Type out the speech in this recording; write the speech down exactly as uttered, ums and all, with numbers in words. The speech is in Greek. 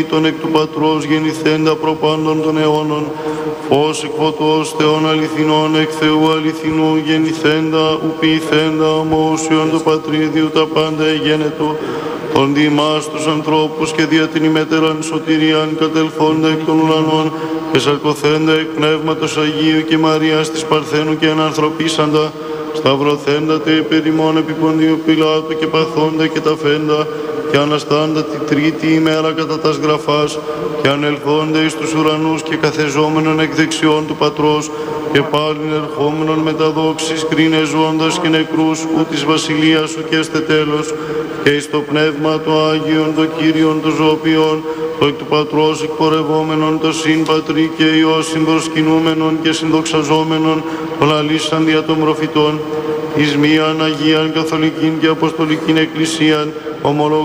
τον εκ του Πατρός γεννηθέντα προπάντων των αιώνων, φως εκ φωτός Θεών αληθινών, εκ Θεού αληθινού γεννηθέντα, ου ποιηθέντα, ομοούσιον του Πατρίδιου τα πάντα εγένετο, τον διημάς τους ανθρώπους και δια την ημέτεραν σωτηρίαν κατελθόντα εκ των ουρανών και σαρκωθέντα εκ Πνεύματος Αγίου και Μαρίας της Παρθένου και ανανθρωπίσαντα, σταυρωθέντα τε περιμών επί Ποντίου Πιλάτου και παθόντα και ταφέντα και αναστάντα τη τρίτη ημέρα κατά τας γραφάς και ανελθόντα εις τους ουρανούς και καθεζόμενον εκ δεξιών του Πατρός και πάλιν ερχόμενον με τα δόξης κρίνε ζώντας και νεκρούς ου της βασιλείας σου και έστε τέλος και εις το Πνεύμα το Άγιον το Κύριον το ζωοποιών το εκ του Πατρός εκπορευόμενον το συν Πατρί και Υιός συμπροσκυνούμενον και συνδοξαζόμενον το λαλήσαν δια των προφητών εις μίαν Αγίαν Καθολικήν και Αποστολικήν Εκκλησίαν ομολογώ